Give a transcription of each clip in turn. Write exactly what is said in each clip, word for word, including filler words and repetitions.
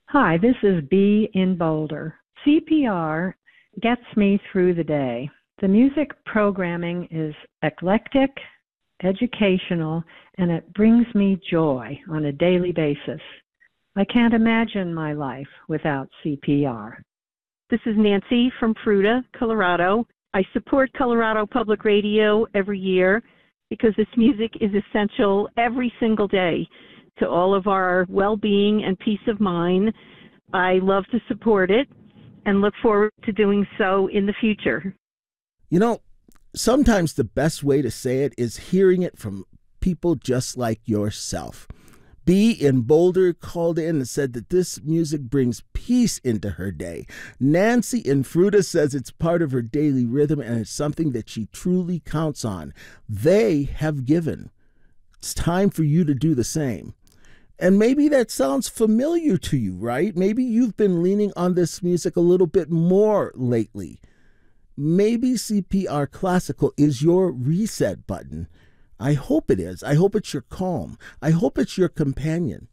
Hi, this is Bee in Boulder. C P R gets me through the day. The music programming is eclectic, educational, and it brings me joy on a daily basis. I can't imagine my life without C P R. This is Nancy from Fruita, Colorado. I support Colorado Public Radio every year because this music is essential every single day to all of our well-being and peace of mind. I love to support it and look forward to doing so in the future. You know, sometimes the best way to say it is hearing it from people just like yourself. Bee in Boulder called in and said that this music brings peace into her day. Nancy in Fruita says it's part of her daily rhythm and it's something that she truly counts on. They have given. It's time for you to do the same. And maybe that sounds familiar to you, right? Maybe you've been leaning on this music a little bit more lately. Maybe C P R Classical is your reset button. I hope it is. I hope it's your calm. I hope it's your companion.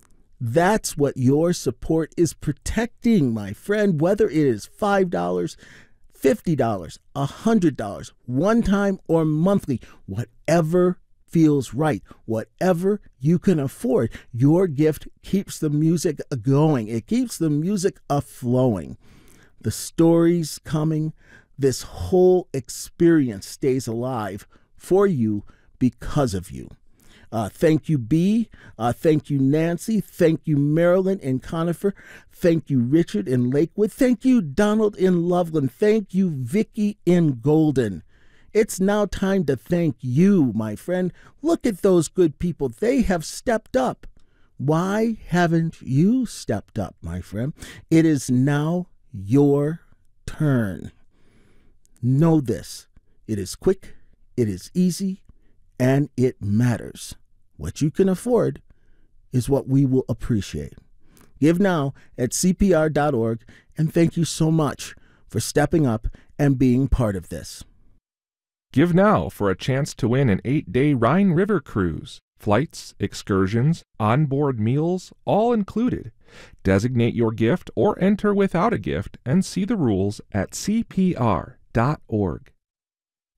That's what your support is protecting, my friend, whether it is five dollars, fifty dollars, one hundred dollars, one time or monthly, whatever feels right, whatever you can afford. Your gift keeps the music going. It keeps the music a-flowing. The stories coming, this whole experience stays alive for you because of you. Uh, thank you, Bee. Uh, thank you, Nancy. Thank you, Marilyn in Conifer. Thank you, Richard in Lakewood. Thank you, Donald in Loveland. Thank you, Vicky in Golden. It's now time to thank you, my friend. Look at those good people. They have stepped up. Why haven't you stepped up, my friend? It is now your turn. Know this. It is quick, it is easy, and it matters. What you can afford is what we will appreciate. Give now at C P R dot org, and thank you so much for stepping up and being part of this. Give now for a chance to win an eight-day Rhine River cruise. Flights, excursions, onboard meals, all included. Designate your gift or enter without a gift and see the rules at C P R dot org.